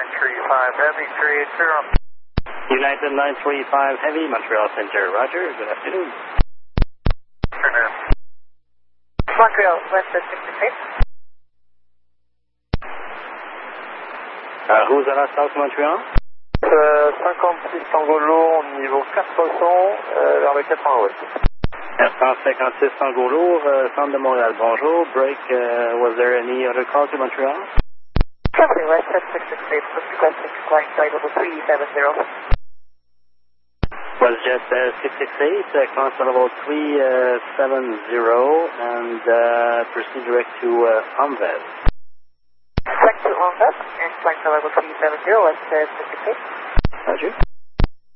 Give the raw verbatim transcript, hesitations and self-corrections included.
nine three five Heavy, three eight zero. United nine three five Heavy, Montreal Center. Roger, good afternoon. Afternoon. Montreal, West sixty-six. Uh, who's at our South Montreal? Euh, cinquante-six Angolo, niveau quatre cents, euh, vers le quatre cents ouest. cent cinquante-six Angolo, uh, centre de Montréal. Bonjour. Break, uh, was there any other call to Montreal? Company West six six eight, requesting flight flight level three seven zero. Was jet uh, six six eight, uh, constant level three seven zero, and uh, proceed direct to uh, Amves. Direct to Ondas, and flight level three seven zero, West six six eight. Roger.